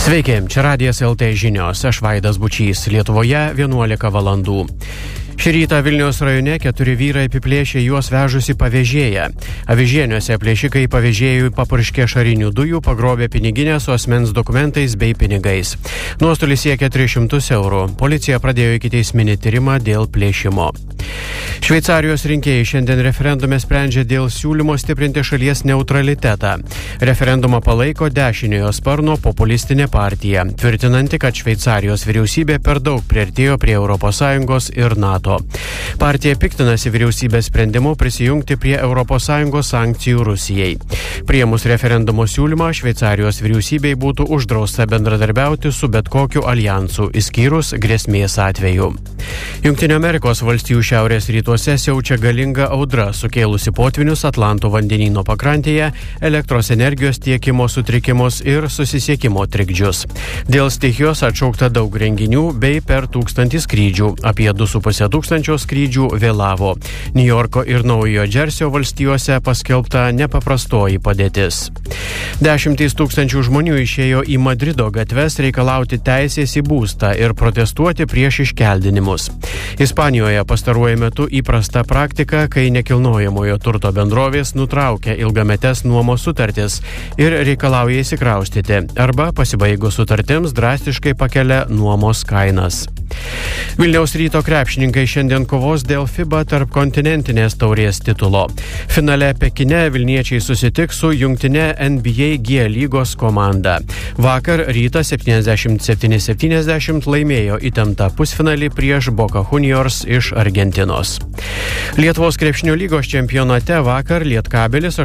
Sveiki, čia Radijas LT žinios, aš Vaidas Bučys, Lietuvoje 11 valandų. Šį rytą Vilniaus rajone 4 vyrai apiplėšė juos vežusi pavėžėją. Avižieniuose plėšikai pavėžėjui papurškė ašarinių dujų, pagrobė piniginę su asmens dokumentais bei pinigais. Nuostolis siekia 300 eurų. Policija pradėjo ikiteisminį tyrimą dėl plėšimo. Šveicarijos rinkėjai šiandien referendume sprendžia dėl siūlymo stiprinti šalies neutralitetą. Referendumą palaiko dešiniojo sparno populistinė partija, tvirtinanti, kad Šveicarijos vyriausybė per daug priartėjo prie ES ir NATO. Partija piktinasi vyriausybės sprendimu prisijungti prie ES sankcijų Rusijai. Priėmus referendumo siūlymą, Šveicarijos vyriausybei būtų uždrausta bendradarbiauti su bet kokiu aljansu, išskyrus grėsmės atveju. Jungtinių Amerikos valstijų šiaurės rytuose siaučia galinga audra, sukėlusi potvinius Atlanto vandenyno pakrantėje, elektros energijos tiekimo sutrikimus ir susisiekimo trikdžius. Dėl stichijos atšaukta daug renginių bei per 1000 skrydžių, apie 2,5 tūkstančio skrydžių vėlavo. Niujorko ir Naujojo Džersio valstijose paskelbta nepaprastoji padėtis. 10 tūkstančių žmonių išėjo į Madrido gatves reikalauti teisės į būstą ir protestuoti prieš iškeldinimus. Ispanijoje pastaruoju metu įprasta praktika, kai nekilnojamojo turto bendrovės nutraukia ilgametes nuomos sutartis ir reikalauja įsikraustyti, arba pasibaigus sutartims drastiškai pakelia nuomos kainas. Vilniaus Ryto krepšininkai šiandien kovos dėl FIBA tarpkontinentinės taurės titulo. Finale Pekine vilniečiai susitiks su jungtine NBA G lygos komanda. Vakar Rytas 77-70 laimėjo įtemptą pusfinalį prieš Boca Juniors iš Argentinos. Lietuvos krepšinio lygos čempionate vakar Lietkabelis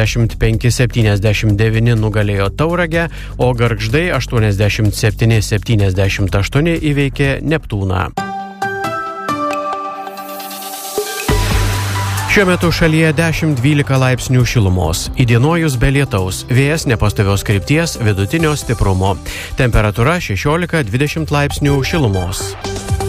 85-79 nugalėjo Tauragę, o Gargždai 87-78 įveikė Neptūną. Šiuo metu šalyje 10-12 laipsnių šilumos. Įdienojus be lietaus, vėjas nepastovios krypties, vidutinio stiprumo. Temperatūra 16-20 laipsnių šilumos.